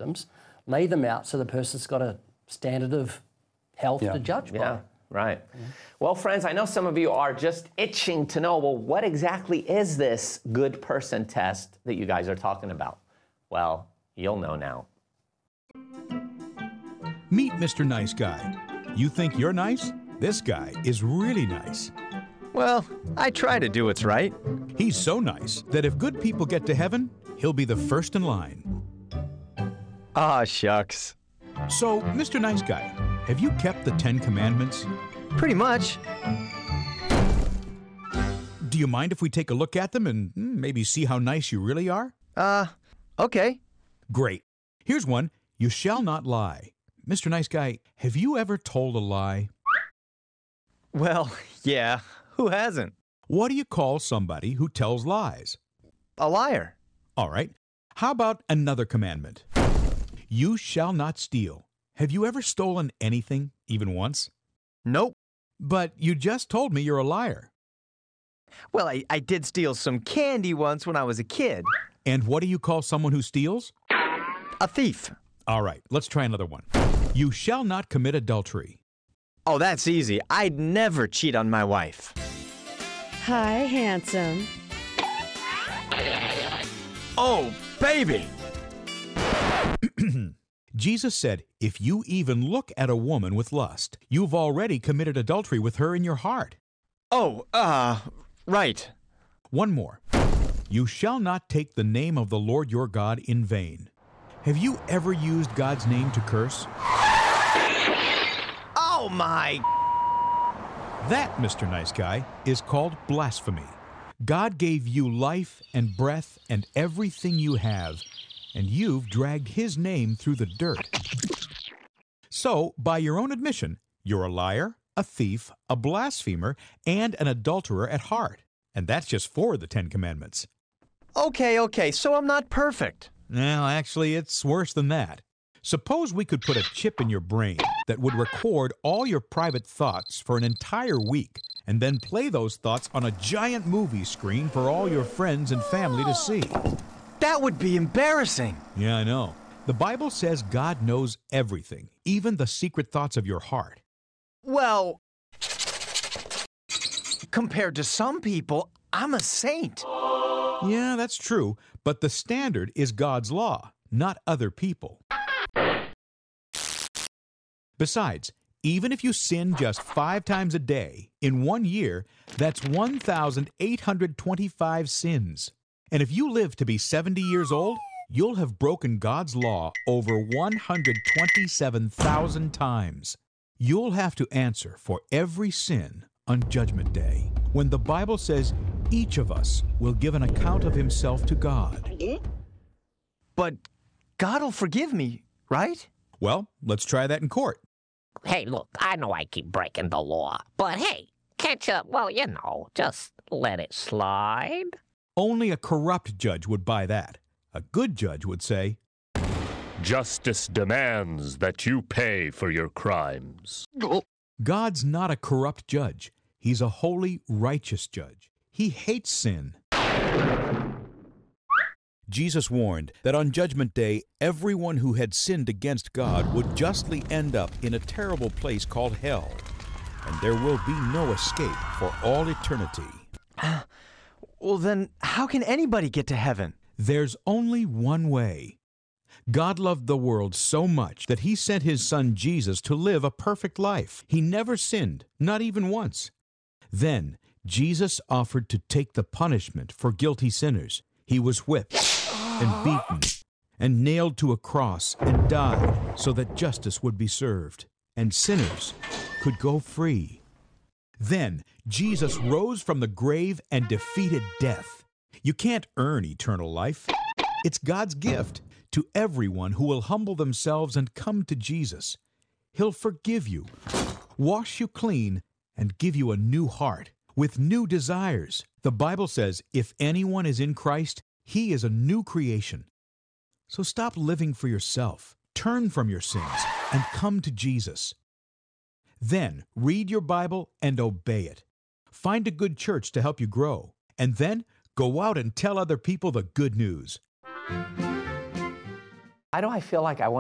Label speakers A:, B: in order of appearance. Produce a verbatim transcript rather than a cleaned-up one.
A: symptoms, lay them out so the person's got a standard of health
B: Yeah.
A: to judge by.
C: Yeah, right. Well, friends, I know some of you are just itching to know, well, what exactly is this good person test that you guys are talking about? Well, you'll know now.
D: Meet Mister Nice Guy. You think you're nice? This guy is really nice.
E: Well, I try to do what's right.
D: He's so nice that if good people get to heaven, he'll be the first in line.
E: Aw, shucks.
D: So, Mister Nice Guy, have you kept the Ten Commandments?
E: Pretty much.
D: Do you mind if we take a look at them and mm, maybe see how nice you really are?
E: Uh, okay.
D: Great. Here's one. You shall not lie. Mister Nice Guy, have you ever told a lie?
E: Well, yeah. Who hasn't?
D: What do you call somebody who tells lies?
E: A liar.
D: All right. How about another commandment? You shall not steal. Have you ever stolen anything, even once?
E: Nope.
D: But you just told me you're a liar.
E: Well, I, I did steal some candy once when I was a kid.
D: And what do you call someone who steals?
E: A thief.
D: All right, let's try another one. You shall not commit adultery.
E: Oh, that's easy. I'd never cheat on my wife.
F: Hi, handsome.
E: Oh, baby!
D: Jesus said, if you even look at a woman with lust, you've already committed adultery with her in your heart.
E: Oh, uh, right.
D: One more. You shall not take the name of the Lord your God in vain. Have you ever used God's name to curse?
E: Oh, my...
D: That, Mister Nice Guy, is called blasphemy. God gave you life and breath and everything you have, and you've dragged His name through the dirt. So, by your own admission, you're a liar, a thief, a blasphemer, and an adulterer at heart. And that's just four of the Ten Commandments.
E: Okay, okay, so I'm not perfect.
D: Well, actually, it's worse than that. Suppose we could put a chip in your brain that would record all your private thoughts for an entire week and then play those thoughts on a giant movie screen for all your friends and family to see.
E: That would be embarrassing.
D: Yeah, I know. The Bible says God knows everything, even the secret thoughts of your heart.
E: Well, compared to some people, I'm a saint.
D: Yeah, that's true, but the standard is God's law, not other people. Besides, even if you sin just five times a day, in one year, that's one thousand eight hundred twenty-five sins. And if you live to be seventy years old, you'll have broken God's law over one hundred twenty-seven thousand times. You'll have to answer for every sin on Judgment Day, when the Bible says each of us will give an account of himself to God.
E: But God'll forgive me, right?
D: Well, let's try that in court.
G: Hey, look, I know I keep breaking the law, but hey, can't you, well, you know, just let it slide?
D: Only a corrupt judge would buy that. A good judge would say,
H: Justice demands that you pay for your crimes.
D: God's not a corrupt judge. He's a holy, righteous judge. He hates sin. Jesus warned that on Judgment Day, everyone who had sinned against God would justly end up in a terrible place called hell, and there will be no escape for all eternity.
E: Well, then, how can anybody get to heaven?
D: There's only one way. God loved the world so much that He sent His Son Jesus to live a perfect life. He never sinned, not even once. Then, Jesus offered to take the punishment for guilty sinners. He was whipped and beaten and nailed to a cross and died so that justice would be served and sinners could go free. Then Jesus rose from the grave and defeated death. You can't earn eternal life. It's God's gift to everyone who will humble themselves and come to Jesus. He'll forgive you, wash you clean, and give you a new heart with new desires. The Bible says if anyone is in Christ, he is a new creation. So stop living for yourself, turn from your sins, and come to Jesus. Then read your Bible and obey it. Find a good church to help you grow, and then go out and tell other people the good news.
C: Why do I feel like I want